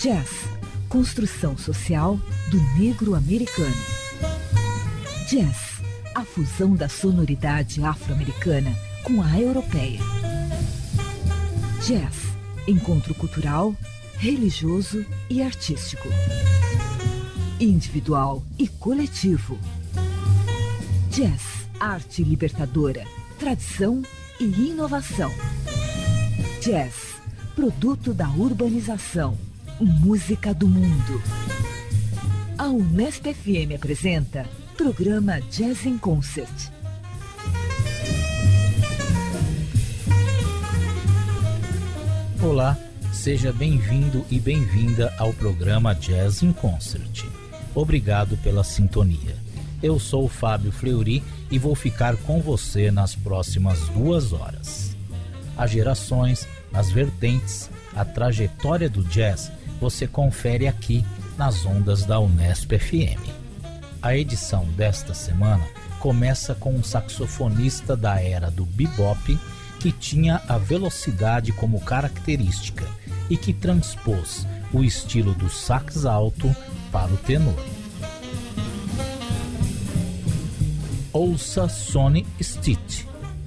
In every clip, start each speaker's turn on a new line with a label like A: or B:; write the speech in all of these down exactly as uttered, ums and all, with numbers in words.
A: Jazz, construção social do negro americano. Jazz, a fusão da sonoridade afro-americana com a europeia. Jazz, encontro cultural, religioso e artístico. Individual e coletivo. Jazz, arte libertadora, tradição e inovação. Jazz, produto da urbanização, música do mundo. A Unesp F M apresenta programa Jazz in Concert.
B: Olá, seja bem-vindo e bem-vinda ao programa Jazz in Concert. Obrigado pela sintonia. Eu sou o Fábio Fleury e vou ficar com você nas próximas duas horas. As gerações, as vertentes, a trajetória do jazz você confere aqui nas ondas da Unesp F M. A edição desta semana começa com um saxofonista da era do bebop que tinha a velocidade como característica e que transpôs o estilo do sax alto para o tenor. Ouça Sonny Stitt.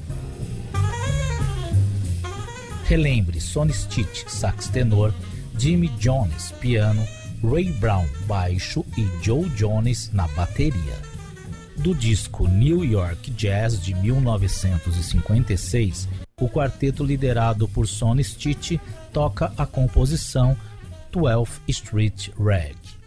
B: Relembre Sonny Stitt, sax tenor, Jimmy Jones, piano, Ray Brown, baixo e Joe Jones na bateria. Do disco New York Jazz de mil novecentos e cinquenta e seis, o quarteto liderado por Sonny Stitt toca a composição twelfth Street Rag.